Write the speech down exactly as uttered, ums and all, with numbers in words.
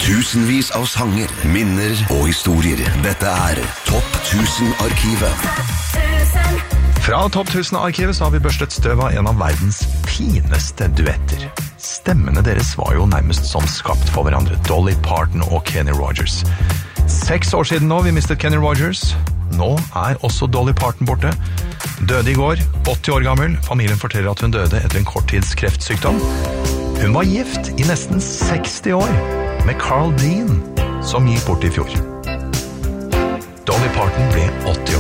Tusenvis av sanger, minner og historier. Dette er Topp tusen-arkivet. Fra Topp tusen-arkivet så har vi børstet støv av en av verdens fineste duetter. Stemmene deres var jo nærmest som skapt for hverandre. Dolly Parton og Kenny Rogers. Seks år siden nå vi mistet Kenny Rogers. Nå er også Dolly Parton borte. Døde i går, åtti år gammel. Familien forteller at hun døde etter en korttids kreftsykdom. Hun var gift i nesten seksti år med Carl Dean, som gikk bort i fjor. Dolly Parton ble åtti år.